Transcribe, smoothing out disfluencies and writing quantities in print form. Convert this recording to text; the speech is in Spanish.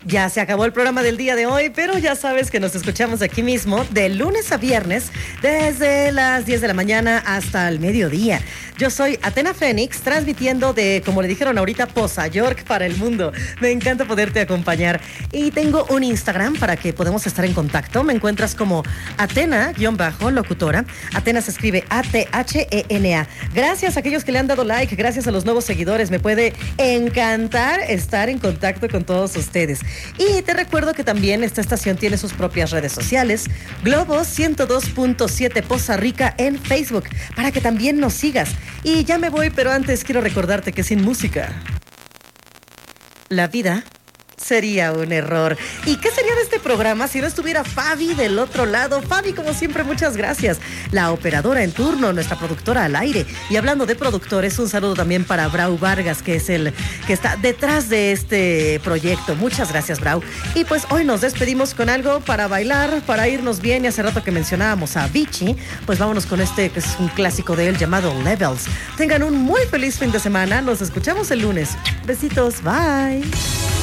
Ya se acabó el programa del día de hoy, pero ya sabes que nos escuchamos aquí mismo de lunes a viernes desde las 10 de la mañana hasta el mediodía. Yo soy Athena Fénix, transmitiendo de, como le dijeron ahorita, Poza York para el mundo. Me encanta poderte acompañar. Y tengo un Instagram para que podamos estar en contacto. Me encuentras como Athena-locutora. Athena se escribe A-T-H-E-N-A. Gracias a aquellos que le han dado like, gracias a los nuevos seguidores. Me puede encantar estar en contacto con todos ustedes. Y te recuerdo que también esta estación tiene sus propias redes sociales. Globo 102.7 Poza Rica en Facebook, para que también nos sigas. Y ya me voy, pero antes quiero recordarte que sin música, la vida sería un error. ¿Y qué sería de este programa si no estuviera Fabi del otro lado? Fabi, como siempre, muchas gracias. La operadora en turno, nuestra productora al aire. Y hablando de productores, un saludo también para Brau Vargas, que es el que está detrás de este proyecto. Muchas gracias, Brau. Y pues hoy nos despedimos con algo para bailar, para irnos bien. Y hace rato que mencionábamos a Avicii, pues vámonos con este, que es un clásico de él, llamado Levels. Tengan un muy feliz fin de semana. Nos escuchamos el lunes. Besitos, bye.